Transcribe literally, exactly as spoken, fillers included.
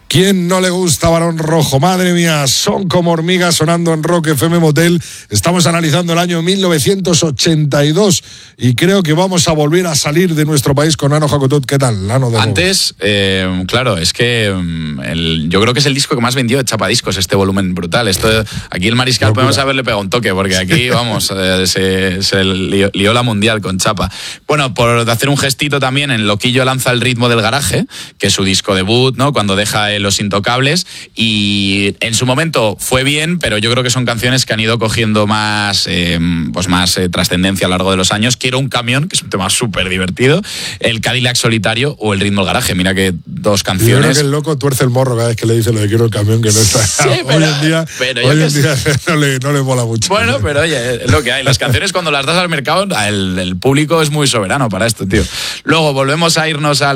¿Quién no le gusta Barón Rojo? Madre mía, Son como hormigas sonando en Rock F M Motel. Estamos analizando el año mil novecientos ochenta y dos y creo que vamos a volver a salir de nuestro país con Nano Hakutot. ¿Qué tal, Nano? De Antes, eh, claro, es que el, yo creo que es el disco que más vendió de Chapadiscos, este volumen brutal. Esto, aquí el Mariscal Locura. Podemos haberle pegado un toque, porque aquí, vamos, eh, se, se lió, lió la mundial con Chapa. Bueno, por hacer un gestito también, en Loquillo lanza El ritmo del garaje, que es su disco debut, ¿no? Cuando deja eh, Los Intocables, y en su momento fue bien, pero yo creo que son canciones que han ido cogiendo más, eh, pues más eh, trascendencia a lo largo de los años. Quiero un camión, que es un tema súper divertido, El Cadillac Solitario o El ritmo del garaje. Mira que dos canciones. Yo creo que el loco tuerce el morro cada vez que le dice lo de quiero el camión, que no está. Sí, hoy pero, en día, pero hoy en día no, le, no le mola mucho. Bueno, pero oye, es lo que hay. Las canciones cuando las das al mercado, el, el público es muy soberano para esto, tío. Luego volvemos a irnos al